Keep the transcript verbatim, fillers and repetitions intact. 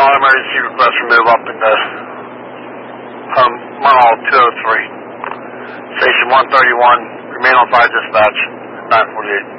all emergency requests for move up in the um, mile two oh three. Station one thirty-one, remain on fire dispatch, nine forty-eight.